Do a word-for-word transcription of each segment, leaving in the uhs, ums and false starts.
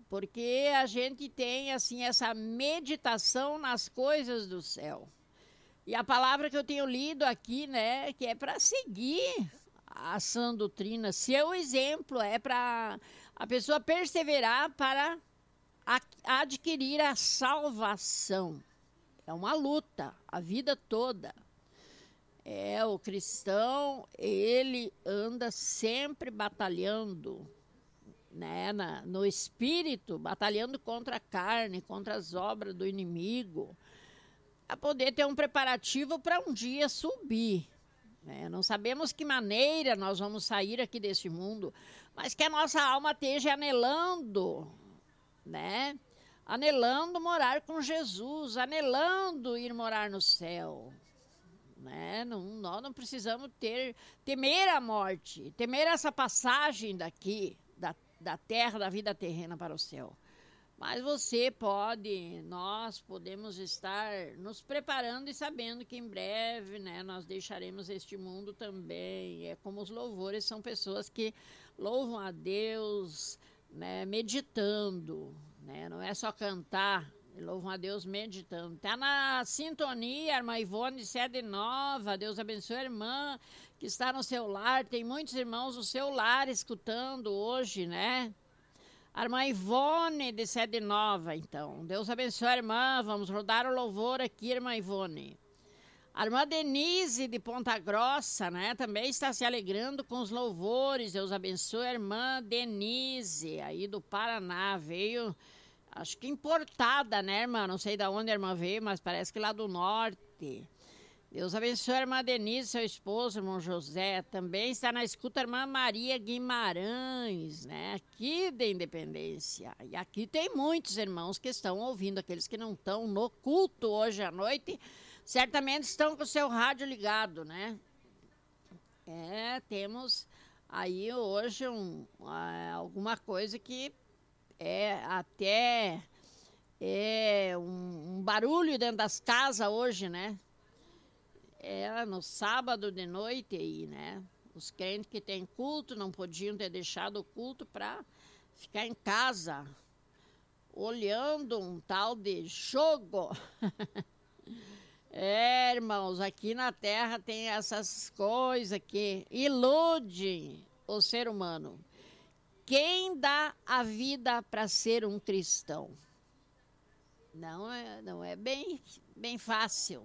porque a gente tem assim essa meditação nas coisas do céu. E a palavra que eu tenho lido aqui, né, que é para seguir a sã doutrina, seu exemplo é para a pessoa perseverar para adquirir a salvação. É uma luta a vida toda. É, o cristão, ele anda sempre batalhando, né, na, no espírito, batalhando contra a carne, contra as obras do inimigo, para poder ter um preparativo para um dia subir. Né? Não sabemos que maneira nós vamos sair aqui desse mundo, mas que a nossa alma esteja anelando, né? Anelando morar com Jesus, anelando ir morar no céu. Né? Não, nós não precisamos ter, temer a morte, temer essa passagem daqui, da, da terra, da vida terrena para o céu. Mas você pode, nós podemos estar nos preparando e sabendo que em breve, né, nós deixaremos este mundo também. É como os louvores, são pessoas que louvam a Deus, né, meditando, né? Não é só cantar. Louvam a Deus meditando. Está na sintonia, a irmã Ivone de Sede Nova. Deus abençoe a irmã que está no seu lar. Tem muitos irmãos no seu lar escutando hoje, né? A irmã Ivone de Sede Nova, então. Deus abençoe a irmã. Vamos rodar o louvor aqui, irmã Ivone. A irmã Denise de Ponta Grossa, né? Também está se alegrando com os louvores. Deus abençoe a irmã Denise, aí do Paraná. Veio... Acho que importada, né, irmã? Não sei de onde a irmã veio, mas parece que lá do norte. Deus abençoe a irmã Denise, seu esposo, irmão José. Também está na escuta a irmã Maria Guimarães, né? Aqui da Independência. E aqui tem muitos irmãos que estão ouvindo. Aqueles que não estão no culto hoje à noite, certamente estão com o seu rádio ligado, né? É, temos aí hoje um, alguma coisa que... É até é um, um barulho dentro das casas hoje, né? Era no sábado de noite aí, né? Os crentes que têm culto não podiam ter deixado o culto para ficar em casa, olhando um tal de jogo. É, irmãos, aqui na terra tem essas coisas que iludem o ser humano. Quem dá a vida para ser um cristão? Não é, não é bem, bem fácil.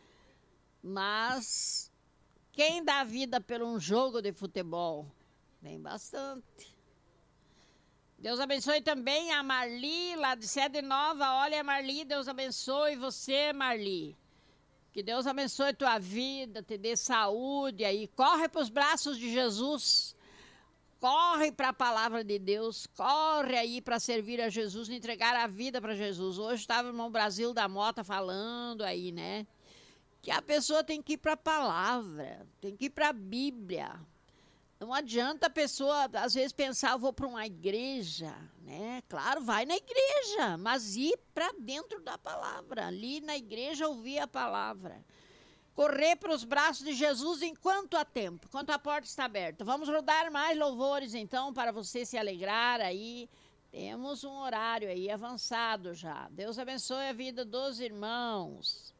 Mas quem dá a vida por um jogo de futebol? Tem bastante. Deus abençoe também a Marli, lá de Sede Nova. Olha, Marli, Deus abençoe você, Marli. Que Deus abençoe tua vida, te dê saúde aí. Corre para os braços de Jesus. Corre para a palavra de Deus, corre aí para servir a Jesus, entregar a vida para Jesus. Hoje estava o irmão Brasil da Mota falando aí, né? Que a pessoa tem que ir para a palavra, tem que ir para a Bíblia. Não adianta a pessoa, às vezes, pensar, eu vou para uma igreja, né? Claro, vai na igreja, mas ir para dentro da palavra. Ali na igreja ouvir a palavra. Correr para os braços de Jesus enquanto há tempo, enquanto a porta está aberta. Vamos rodar mais louvores, então, para você se alegrar aí. Temos um horário aí avançado já. Deus abençoe a vida dos irmãos.